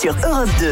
sur Europe 2.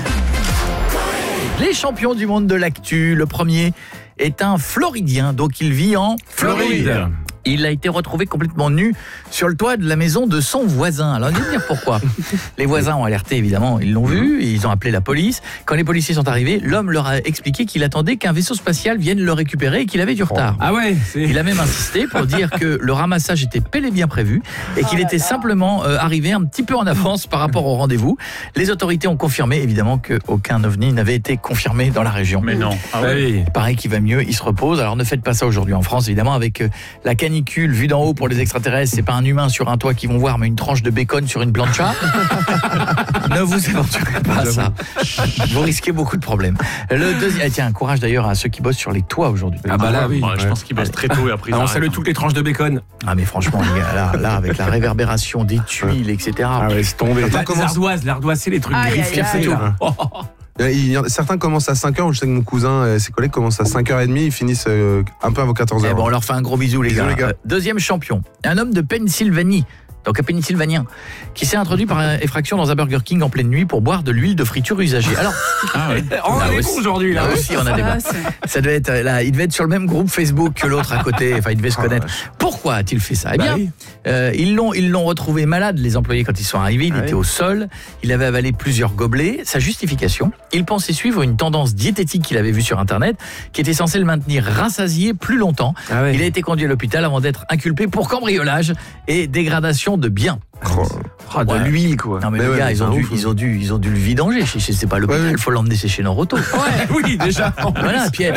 Les champions du monde de l'actu, le premier est un Floridien, donc il vit en Floride. Il a été retrouvé complètement nu sur le toit de la maison de son voisin. Alors, je vais vous dire pourquoi. Les voisins ont alerté, évidemment, ils l'ont vu, et ils ont appelé la police. Quand les policiers sont arrivés, l'homme leur a expliqué qu'il attendait qu'un vaisseau spatial vienne le récupérer et qu'il avait du retard. Ah ouais, Il a même insisté pour dire que le ramassage était bel et bien prévu et qu'il était simplement arrivé un petit peu en avance par rapport au rendez-vous. Les autorités ont confirmé, évidemment, qu'aucun ovni n'avait été confirmé dans la région. Mais non. Ah ouais. Pareil qu'il va mieux, il se repose. Alors ne faites pas ça aujourd'hui en France, évidemment, avec la canicule vue d'en haut pour les extraterrestres. C'est pas un humain sur un toit qu'ils vont voir, mais une tranche de bacon sur une plancha. Ne vous aventurez pas à ça. Vous risquez beaucoup de problèmes. Le deuxième, tiens, courage d'ailleurs à ceux qui bossent sur les toits aujourd'hui. Ah bah là, oui. Je pense qu'ils bossent très tôt et après. On salue toutes les tranches de bacon. Ah mais franchement, les gars, là avec la réverbération des tuiles, etc. Ah ouais, c'est tombé. L'ardoise, c'est les trucs griffes, c'est tout. Certains commencent à 5h, je sais que mon cousin et ses collègues commencent à 5h30, ils finissent un peu avant 14h. Eh bon, on leur fait un gros bisou les gars. Deuxième champion, un homme de Pennsylvanie. Donc un Pennsylvanien, qui s'est introduit par effraction dans un Burger King en pleine nuit pour boire de l'huile de friture usagée. Alors, on est bon aujourd'hui là. Aussi, on a débat. Ça devait être là, il devait être sur le même groupe Facebook que l'autre à côté. Enfin, il devait se connaître. Pourquoi a-t-il fait ça ? Eh bien, ils l'ont retrouvé malade, les employés, quand ils sont arrivés. Il était au sol. Il avait avalé plusieurs gobelets. Sa justification, il pensait suivre une tendance diététique qu'il avait vue sur Internet, qui était censée le maintenir rassasié plus longtemps. Il a été conduit à l'hôpital avant d'être inculpé pour cambriolage et dégradation de biens. De l'huile quoi. Non mais les gars, ils ont dû le vidanger. C'est pas l'hôpital, il faut l'emmener sécher dans Roto. Oui, déjà. Voilà, Pietre,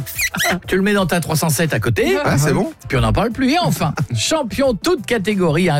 tu le mets dans ta 307 à côté. C'est bon. Puis on n'en parle plus. Et enfin, champion toute catégorie.